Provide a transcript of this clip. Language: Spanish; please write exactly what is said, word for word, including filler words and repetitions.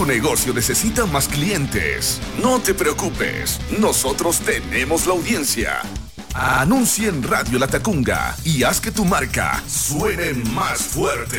Tu negocio necesita más clientes. No te preocupes, nosotros tenemos la audiencia. Anuncia en Radio La Tacunga y haz que tu marca suene más fuerte.